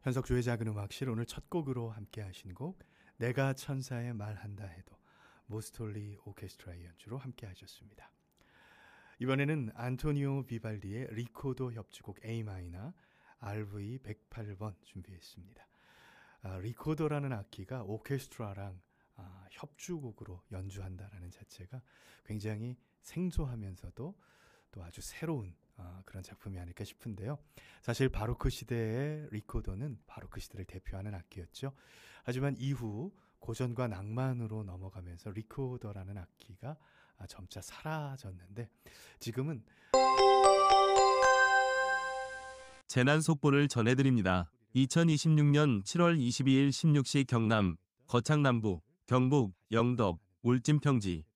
현석주의 작은 음악실 오늘 첫 곡으로 함께 하신 곡 내가 천사의 말한다 해도 모스톨리 오케스트라의 연주로 함께 하셨습니다. 이번에는 안토니오 비발디의 리코더 협주곡 A마이너 RV 108번 준비했습니다. 리코더라는 악기가 오케스트라랑 협주곡으로 연주한다라는 자체가 굉장히 생소하면서도 또 아주 새로운 그런 작품이 아닐까 싶은데요. 사실 바로크 시대의 리코더는 바로크 시대를 대표하는 악기였죠. 하지만 이후 고전과 낭만으로 넘어가면서 리코더라는 악기가 점차 사라졌는데 지금은 재난 속보를 전해드립니다. 2026년 7월 22일 16시 경남, 거창남부, 경북, 영덕, 울진평지,